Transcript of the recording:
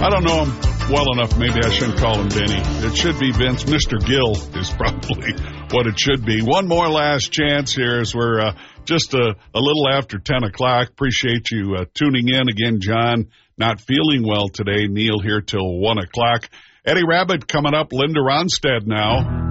I don't know him well enough. Maybe I shouldn't call him Vinny. It should be Vince. Mr. Gill is probably what it should be. One more last chance here as we're just a little after 10 o'clock. Appreciate you tuning in. Again, John not feeling well today. Neil here till 1 o'clock. Eddie Rabbit coming up. Linda Ronstadt now.